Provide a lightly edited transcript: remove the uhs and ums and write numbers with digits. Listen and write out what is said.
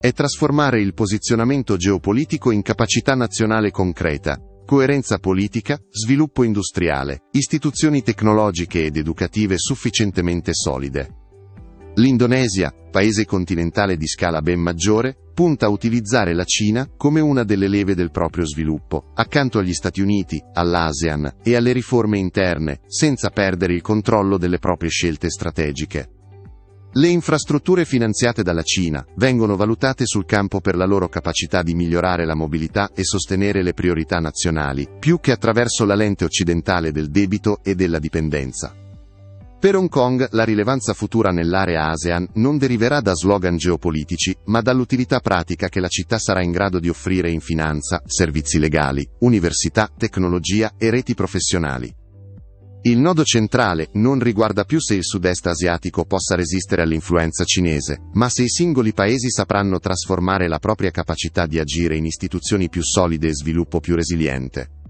è trasformare il posizionamento geopolitico in capacità nazionale concreta, coerenza politica, sviluppo industriale, istituzioni tecnologiche ed educative sufficientemente solide. L'Indonesia, paese continentale di scala ben maggiore, punta a utilizzare la Cina come una delle leve del proprio sviluppo, accanto agli Stati Uniti, all'ASEAN e alle riforme interne, senza perdere il controllo delle proprie scelte strategiche. Le infrastrutture finanziate dalla Cina vengono valutate sul campo per la loro capacità di migliorare la mobilità e sostenere le priorità nazionali, più che attraverso la lente occidentale del debito e della dipendenza. Per Hong Kong la rilevanza futura nell'area ASEAN non deriverà da slogan geopolitici, ma dall'utilità pratica che la città sarà in grado di offrire in finanza, servizi legali, università, tecnologia e reti professionali. Il nodo centrale non riguarda più se il sud-est asiatico possa resistere all'influenza cinese, ma se i singoli paesi sapranno trasformare la propria capacità di agire in istituzioni più solide e sviluppo più resiliente.